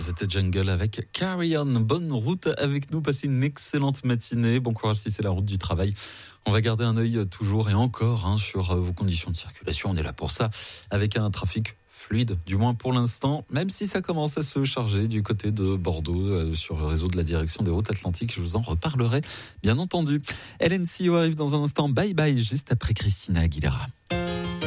C'était Jungle avec Carry On. Bonne route avec nous, passez une excellente matinée. Bon courage si c'est la route du travail. On va garder un œil toujours et encore sur vos conditions de circulation. On est là pour ça, avec un trafic fluide, du moins pour l'instant, même si ça commence à se charger du côté de Bordeaux, sur le réseau de la direction des routes atlantiques. Je vous en reparlerai, bien entendu. LNCO arrive dans un instant. Bye bye, juste après Christina Aguilera.